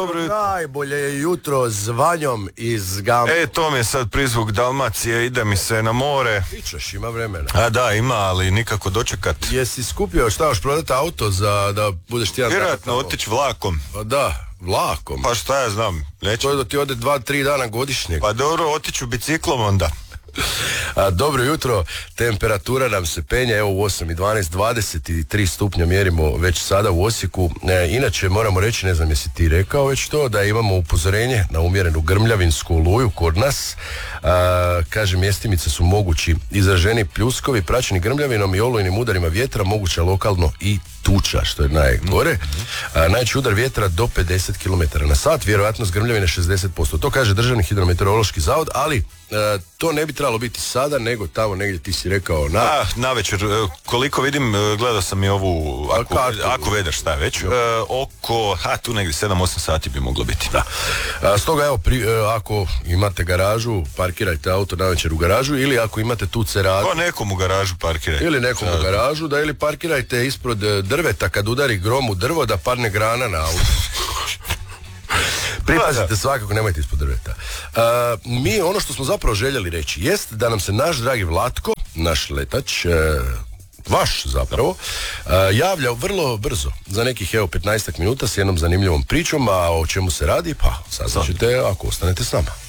dobro jutro. Najbolje je jutro s Vanjom iz Gamba. To mi je sad prizvuk Dalmacije, ide mi se na more. Pričaš, ima vremena. A da, ima, ali nikako dočekat. Jesi skupio šta još prodati auto za da budeš ti jedan... Vjerojatno otići vlakom. Pa da, vlakom. Pa šta ja znam, neće. To je da ti ode 2-3 dana godišnjeg. Pa dobro, otiću biciklom onda. Dobro jutro, temperatura nam se penje, evo u 8:12, 23 stupnja mjerimo već sada u Osijeku. Inače moramo reći, ne znam jesi ti rekao već to, da imamo upozorenje na umjerenu grmljavinsku oluju kod nas. Kaže, mjestimice su mogući izraženi pljuskovi praćeni grmljavinom i olujnim udarima vjetra, moguća lokalno i tuča, što je najgore. Najveći udar vjetra do 50 km na sat, vjerojatnost grmljavine 60%. To kaže Državni hidrometeorološki zavod, ali to ne bi trebalo biti sada, nego tamo negdje ti si rekao na večer. Koliko vidim, gledao sam i ovu ako vedeš šta je već, oko tu negdje 7-8 sati bi moglo biti. Da. Stoga evo, ako imate garažu, parkirajte auto na večer u garažu, ili ako imate tu ceradu, pa nekom u garažu parkirajte. Ili nekom u garažu, da, ili parkirajte ispod drveta kad udari grom u drvo da padne grana na auto. Pripazite svakako, nemojte ispod drveta. Mi ono što smo zapravo željeli reći jest da nam se naš dragi Vlatko, naš letač, vaš zapravo, javlja vrlo brzo, za nekih 15 minuta s jednom zanimljivom pričom, a o čemu se radi, pa saznaćete ako ostanete s nama.